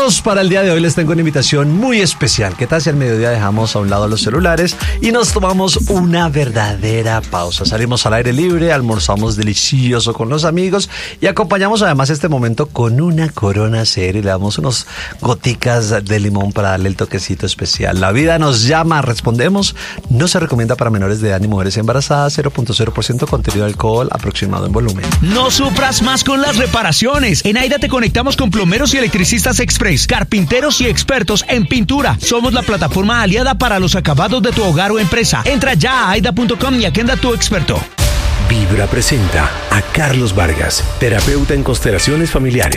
Amigos, para el día de hoy les tengo una invitación muy especial. ¿Qué tal si al mediodía dejamos a un lado los celulares y nos tomamos una verdadera pausa? Salimos al aire libre, almorzamos delicioso con los amigos y acompañamos además este momento con una Corona Cero y le damos unos goticas de limón para darle el toquecito especial. La vida nos llama, respondemos. No se recomienda para menores de edad ni mujeres embarazadas. 0.0% contenido de alcohol aproximado en volumen. No sufras más con las reparaciones. En Aida te conectamos con plomeros y electricistas express, carpinteros y expertos en pintura. Somos la plataforma aliada para los acabados de tu hogar o empresa. Entra ya a aida.com y agenda a tu experto. Vibra presenta a Carlos Vargas, terapeuta en constelaciones familiares.